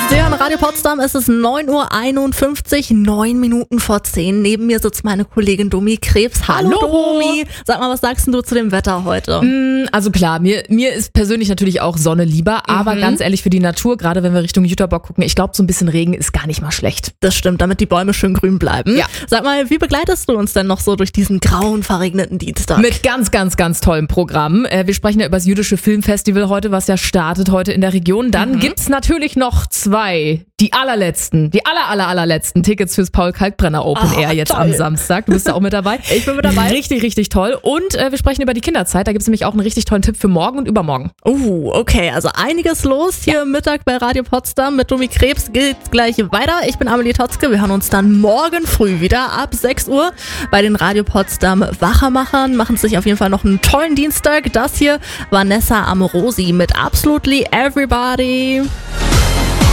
Sie hören Radio Potsdam, es ist 9:51 Uhr, 9 Minuten vor 10. Neben mir sitzt meine Kollegin Domi Krebs. Hallo Domi! Sag mal, was sagst du zu dem Wetter heute? Also klar, mir ist persönlich natürlich auch Sonne lieber, aber ganz ehrlich für die Natur, gerade wenn wir Richtung Jüterbock gucken, ich glaube so ein bisschen Regen ist gar nicht mal schlecht. Das stimmt, damit die Bäume schön grün bleiben. Ja. Sag mal, wie begleitest du uns denn noch so durch diesen grauen, verregneten Dienstag? Mit ganz, ganz, ganz tollem Programm. Wir sprechen ja über das Jüdische Filmfestival heute, was ja startet heute in der Region. Dann gibt's natürlich noch die allerletzten Tickets fürs Paul-Kalkbrenner Open Air jetzt toll. am Samstag. Du bist da auch mit dabei. Ich bin mit dabei. Richtig, richtig toll. Und wir sprechen über die Kinderzeit. Da gibt's nämlich auch einen richtig tollen Tipp für morgen und übermorgen. Okay, also einiges los hier Mittag bei Radio Potsdam. Mit Domi Krebs geht's gleich weiter. Ich bin Amelie Totzke. Wir hören uns dann morgen früh wieder ab 6 Uhr bei den Radio Potsdam Wachermachern. Machen sich auf jeden Fall noch einen tollen Dienstag. Das hier Vanessa Amorosi mit Absolutely Everybody.